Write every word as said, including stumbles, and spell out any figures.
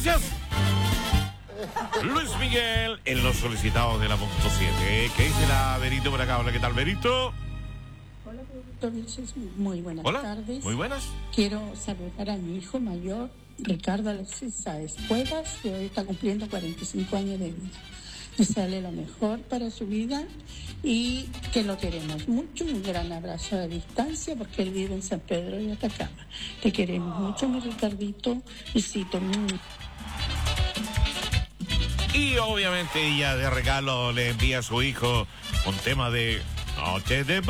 Gracias. Luis Miguel en los solicitados de la punto siete. ¿Qué dice la Verito por acá? Hola, ¿qué tal, Verito? Hola, doctor Vilches. Muy buenas Hola. tardes. Muy buenas. Quiero saludar a mi hijo mayor, Ricardo Alexis Sáez Cuevas, que hoy está cumpliendo cuarenta y cinco años de vida. Desearle lo mejor para su vida y que lo queremos mucho. Un gran abrazo a distancia porque él vive en San Pedro de Atacama. Te queremos mucho, mi Ricardito. Besito. Y obviamente ella de regalo le envía a su hijo un tema de Noche de